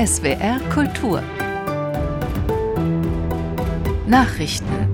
SWR Kultur Nachrichten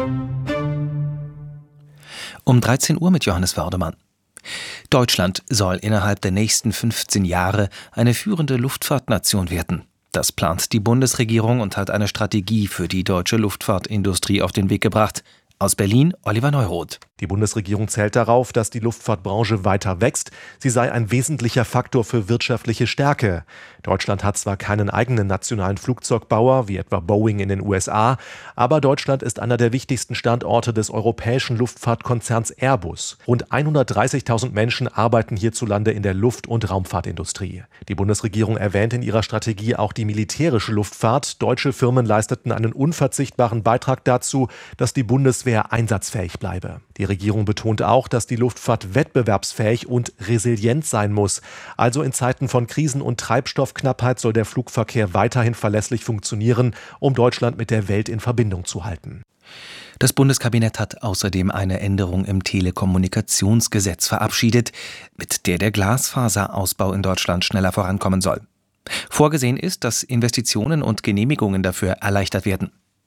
um 13 Uhr mit Johannes Wördemann. Deutschland soll innerhalb der nächsten 15 Jahre eine führende Luftfahrtnation werden. Das plant die Bundesregierung und hat eine Strategie für die deutsche Luftfahrtindustrie auf den Weg gebracht. Aus Berlin, Oliver Neuroth. Die Bundesregierung zählt darauf, dass die Luftfahrtbranche weiter wächst. Sie sei ein wesentlicher Faktor für wirtschaftliche Stärke. Deutschland hat zwar keinen eigenen nationalen Flugzeugbauer, wie etwa Boeing in den USA, aber Deutschland ist einer der wichtigsten Standorte des europäischen Luftfahrtkonzerns Airbus. Rund 130.000 Menschen arbeiten hierzulande in der Luft- und Raumfahrtindustrie. Die Bundesregierung erwähnt in ihrer Strategie auch die militärische Luftfahrt. Deutsche Firmen leisteten einen unverzichtbaren Beitrag dazu, dass die Bundeswehr einsatzfähig bleibe. Die Regierung betont auch, dass die Luftfahrt wettbewerbsfähig und resilient sein muss. Also in Zeiten von Krisen und Treibstoffknappheit soll der Flugverkehr weiterhin verlässlich funktionieren, um Deutschland mit der Welt in Verbindung zu halten. Das Bundeskabinett hat außerdem eine Änderung im Telekommunikationsgesetz verabschiedet, mit der Glasfaserausbau in Deutschland schneller vorankommen soll. Vorgesehen ist, dass Investitionen und Genehmigungen dafür erleichtert werden.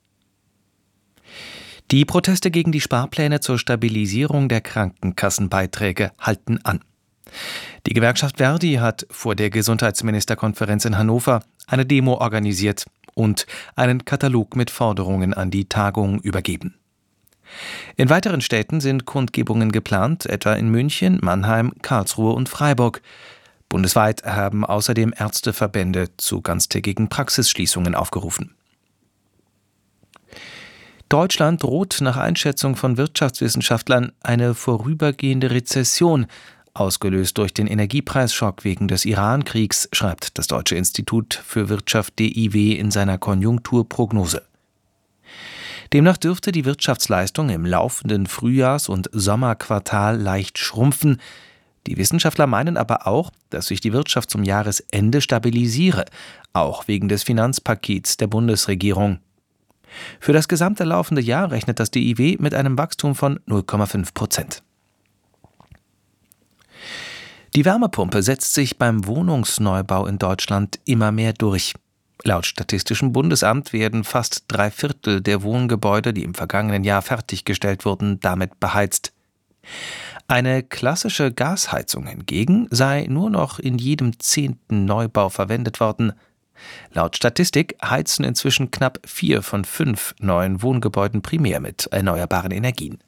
Die Proteste gegen die Sparpläne zur Stabilisierung der Krankenkassenbeiträge halten an. Die Gewerkschaft Verdi hat vor der Gesundheitsministerkonferenz in Hannover eine Demo organisiert und einen Katalog mit Forderungen an die Tagung übergeben. In weiteren Städten sind Kundgebungen geplant, etwa in München, Mannheim, Karlsruhe und Freiburg. Bundesweit haben außerdem Ärzteverbände zu ganztägigen Praxisschließungen aufgerufen. Deutschland droht nach Einschätzung von Wirtschaftswissenschaftlern eine vorübergehende Rezession, ausgelöst durch den Energiepreisschock wegen des Iran-Kriegs, schreibt das Deutsche Institut für Wirtschaft DIW in seiner Konjunkturprognose. Demnach dürfte die Wirtschaftsleistung im laufenden Frühjahrs- und Sommerquartal leicht schrumpfen. Die Wissenschaftler meinen aber auch, dass sich die Wirtschaft zum Jahresende stabilisiere, auch wegen des Finanzpakets der Bundesregierung. Für das gesamte laufende Jahr rechnet das DIW mit einem Wachstum von 0,5%. Die Wärmepumpe setzt sich beim Wohnungsneubau in Deutschland immer mehr durch. Laut Statistischem Bundesamt werden fast 3/4 der Wohngebäude, die im vergangenen Jahr fertiggestellt wurden, damit beheizt. Eine klassische Gasheizung hingegen sei nur noch in jedem 10. Neubau verwendet worden. Laut Statistik heizen inzwischen knapp 4 von 5 neuen Wohngebäuden primär mit erneuerbaren Energien.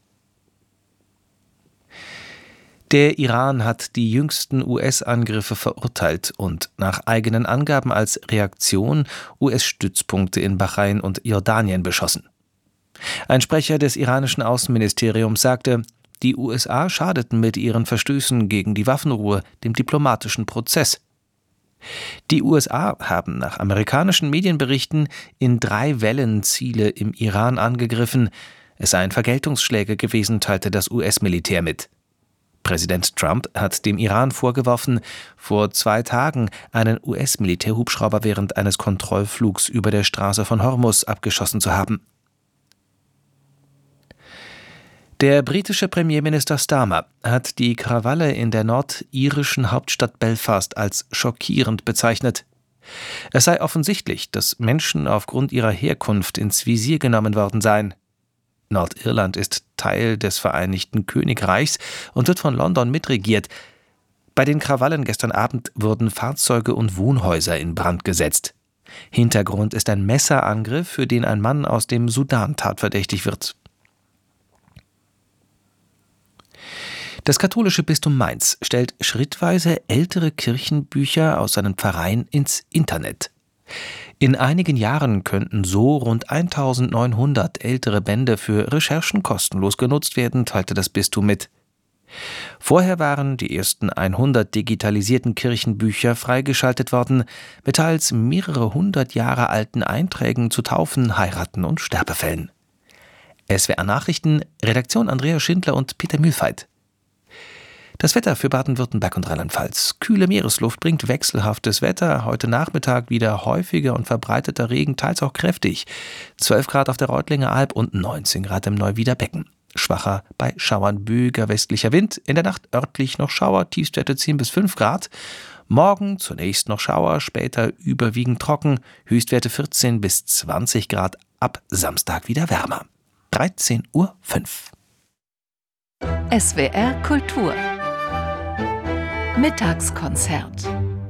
Der Iran hat die jüngsten US-Angriffe verurteilt und nach eigenen Angaben als Reaktion US-Stützpunkte in Bahrain und Jordanien beschossen. Ein Sprecher des iranischen Außenministeriums sagte, die USA schadeten mit ihren Verstößen gegen die Waffenruhe dem diplomatischen Prozess. Die USA haben nach amerikanischen Medienberichten in 3 Wellen Ziele im Iran angegriffen. Es seien Vergeltungsschläge gewesen, teilte das US-Militär mit. Präsident Trump hat dem Iran vorgeworfen, vor 2 Tagen einen US-Militärhubschrauber während eines Kontrollflugs über der Straße von Hormuz abgeschossen zu haben. Der britische Premierminister Starmer hat die Krawalle in der nordirischen Hauptstadt Belfast als schockierend bezeichnet. Es sei offensichtlich, dass Menschen aufgrund ihrer Herkunft ins Visier genommen worden seien. Nordirland ist Teil des Vereinigten Königreichs und wird von London mitregiert. Bei den Krawallen gestern Abend wurden Fahrzeuge und Wohnhäuser in Brand gesetzt. Hintergrund ist ein Messerangriff, für den ein Mann aus dem Sudan tatverdächtig wird. Das katholische Bistum Mainz stellt schrittweise ältere Kirchenbücher aus seinen Pfarreien ins Internet. In einigen Jahren könnten so rund 1900 ältere Bände für Recherchen kostenlos genutzt werden, teilte das Bistum mit. Vorher waren die ersten 100 digitalisierten Kirchenbücher freigeschaltet worden, mit teils mehrere 100 Jahre alten Einträgen zu Taufen, Heiraten und Sterbefällen. SWR Nachrichten, Redaktion Andrea Schindler und Peter Mühlfeit. Das Wetter für Baden-Württemberg und Rheinland-Pfalz. Kühle Meeresluft bringt wechselhaftes Wetter. Heute Nachmittag wieder häufiger und verbreiteter Regen, teils auch kräftig. 12 Grad auf der Reutlinger Alb und 19 Grad im Neuwieder Becken. Schwacher bei Schauern böiger westlicher Wind. In der Nacht örtlich noch Schauer, Tiefstwerte 10 bis 5 Grad. Morgen zunächst noch Schauer, später überwiegend trocken, Höchstwerte 14 bis 20 Grad, ab Samstag wieder wärmer. 13:05 Uhr. SWR Kultur Mittagskonzert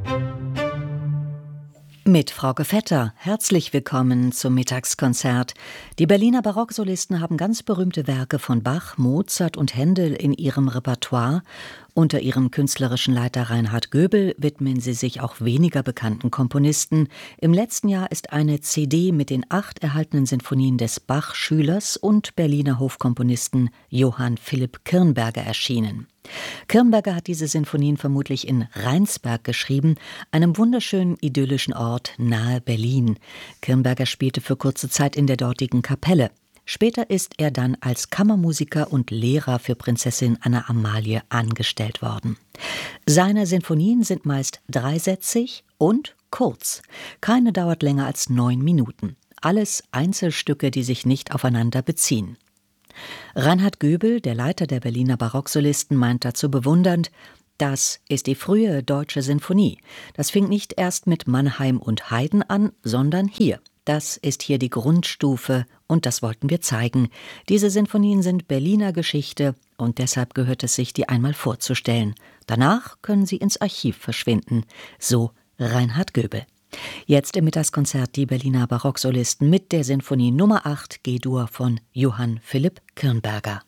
mit Frauke Vetter. Herzlich willkommen zum Mittagskonzert. Die Berliner Barocksolisten haben ganz berühmte Werke von Bach, Mozart und Händel in ihrem Repertoire. Unter ihrem künstlerischen Leiter Reinhard Göbel widmen sie sich auch weniger bekannten Komponisten. Im letzten Jahr ist eine CD mit den 8 erhaltenen Sinfonien des Bach-Schülers und Berliner Hofkomponisten Johann Philipp Kirnberger erschienen. Kirnberger hat diese Sinfonien vermutlich in Rheinsberg geschrieben, einem wunderschönen idyllischen Ort nahe Berlin. Kirnberger spielte für kurze Zeit in der dortigen Kapelle. Später ist er dann als Kammermusiker und Lehrer für Prinzessin Anna Amalie angestellt worden. Seine Sinfonien sind meist dreisätzig und kurz. Keine dauert länger als 9 Minuten. Alles Einzelstücke, die sich nicht aufeinander beziehen. Reinhard Göbel, der Leiter der Berliner Barocksolisten, meint dazu bewundernd: Das ist die frühe deutsche Sinfonie. Das fing nicht erst mit Mannheim und Haydn an, sondern hier. Das ist hier die Grundstufe und das wollten wir zeigen. Diese Sinfonien sind Berliner Geschichte und deshalb gehört es sich, die einmal vorzustellen. Danach können sie ins Archiv verschwinden. So Reinhard Göbel. Jetzt im Mittagskonzert die Berliner Barocksolisten mit der Sinfonie Nummer 8 G-Dur von Johann Philipp Kirnberger.